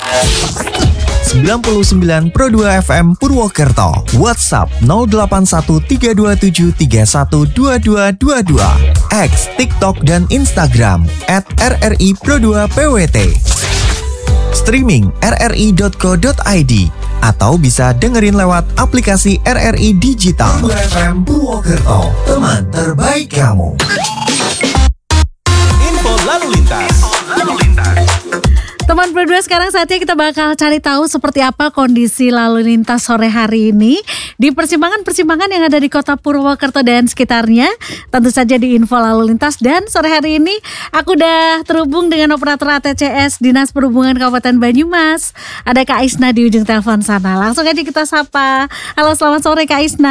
99 Pro 2 FM Purwokerto. WhatsApp 081327312222. X, TikTok dan Instagram @RRI Pro 2 PWT. Streaming rri.co.id atau bisa dengerin lewat aplikasi RRI Digital. Pro 2 FM Purwokerto, teman terbaik kamu. Info lalu lintas. Teman berdua, sekarang saatnya kita bakal cari tahu seperti apa kondisi lalu lintas sore hari ini di persimpangan-persimpangan yang ada di kota Purwokerto dan sekitarnya. Tentu saja di info lalu lintas, dan sore hari ini aku udah terhubung dengan operator ATCS Dinas Perhubungan Kabupaten Banyumas. Ada Kak Isna di ujung telepon sana. Langsung aja kita sapa. Halo, selamat sore Kak Isna.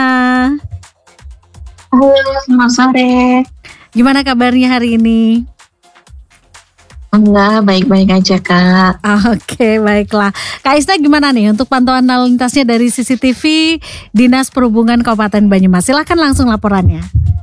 Halo, selamat sore. Gimana kabarnya hari ini? Enggak, baik-baik aja Kak. Oke, baiklah. Kak Isna, gimana nih untuk pantauan lalu lintasnya dari CCTV Dinas Perhubungan Kabupaten Banyumas? Silahkan langsung laporannya.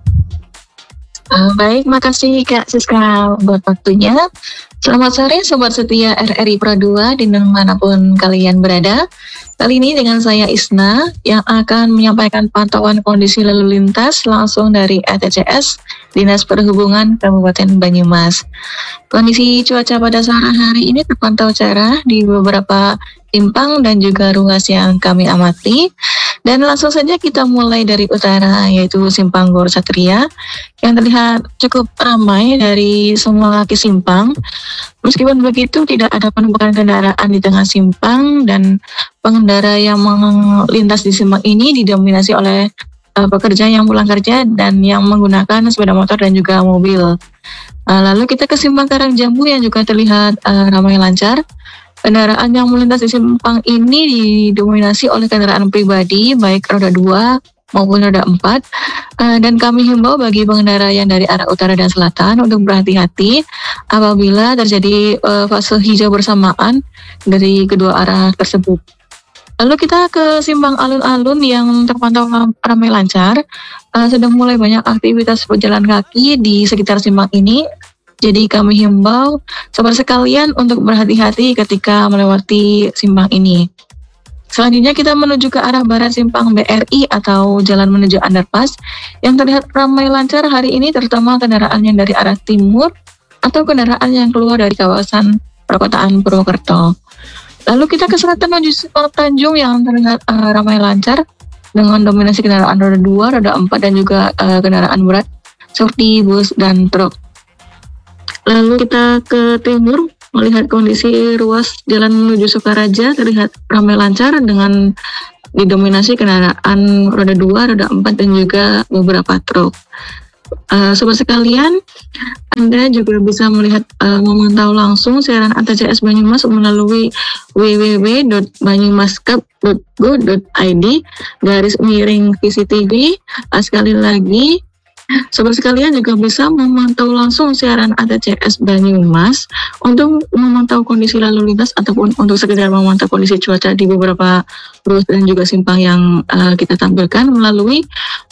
Baik, makasih Kak Siska buat waktunya. Selamat sore Sobat Setia RRI Pro 2 dimanapun kalian berada. Kali ini dengan saya Isna yang akan menyampaikan pantauan kondisi lalu lintas langsung dari ATCS Dinas Perhubungan Kabupaten Banyumas. Kondisi cuaca pada sore hari ini terpantau cerah di beberapa simpang dan juga ruas yang kami amati. Dan langsung saja kita mulai dari utara, yaitu Simpang Gor Satria yang terlihat cukup ramai dari semua kaki simpang. Meskipun begitu, tidak ada penumpukan kendaraan di tengah simpang, dan pengendara yang melintas di simpang ini didominasi oleh pekerja yang pulang kerja dan yang menggunakan sepeda motor dan juga mobil. Lalu kita ke Simpang Karangjambu yang juga terlihat ramai lancar. Kendaraan yang melintas di simpang ini didominasi oleh kendaraan pribadi, baik roda 2 maupun roda 4. Dan kami himbau bagi pengendara yang dari arah utara dan selatan untuk berhati-hati apabila terjadi fase hijau bersamaan dari kedua arah tersebut. Lalu kita ke simpang alun-alun yang terpantau ramai lancar. Sudah mulai banyak aktivitas pejalan kaki di sekitar simpang ini. Jadi kami himbau sobat sekalian untuk berhati-hati ketika melewati simpang ini. Selanjutnya kita menuju ke arah barat simpang BRI atau jalan menuju underpass yang terlihat ramai lancar hari ini, terutama kendaraan yang dari arah timur atau kendaraan yang keluar dari kawasan perkotaan Purwokerto. Lalu kita ke selatan menuju Simpang Tanjung yang terlihat ramai lancar dengan dominasi kendaraan roda 2, roda 4 dan juga kendaraan berat seperti bus dan truk. Lalu kita ke timur melihat kondisi ruas jalan menuju Sukaraja terlihat ramai lancar dengan didominasi kendaraan roda 2, roda 4 dan juga beberapa truk. Sobat sekalian, Anda juga bisa melihat memantau langsung siaran ATCS Banyumas melalui www.banyumaskap.go.id/CCTV. Sekali lagi, sobat sekalian juga bisa memantau langsung siaran ATCS Banyumas untuk memantau kondisi lalu lintas ataupun untuk sekedar memantau kondisi cuaca di beberapa ruas dan juga simpang yang kita tampilkan melalui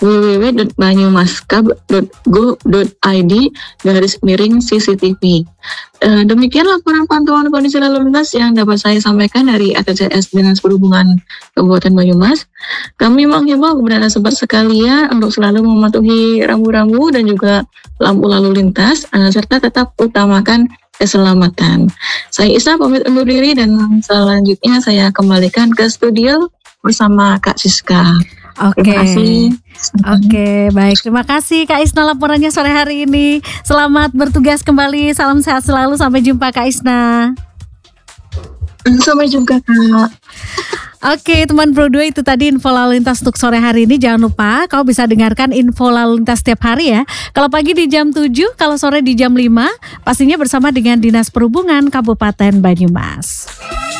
www.banyumaskap.go.id/CCTV. Demikian laporan pantauan kondisi lalu lintas yang dapat saya sampaikan dari ATCS Dinas Perhubungan Kabupaten Banyumas. Kami menghimbau kepada sobat sekalian untuk selalu mematuhi rambu-rambu dan juga lampu lalu lintas serta tetap utamakan keselamatan. Saya Isa pamit undur diri dan selanjutnya saya kembalikan ke studio bersama Kak Siska. Oke. Terima kasih. Oke, baik. Terima kasih Kak Isna laporannya sore hari ini. Selamat bertugas kembali. Salam sehat selalu. Sampai jumpa Kak Isna. Sampai jumpa Kak. Oke, teman Pro 2, itu tadi info lalu lintas untuk sore hari ini. Jangan lupa kau bisa dengarkan info lalu lintas setiap hari ya. Kalau pagi di jam 7, kalau sore di jam 5, pastinya bersama dengan Dinas Perhubungan Kabupaten Banyumas.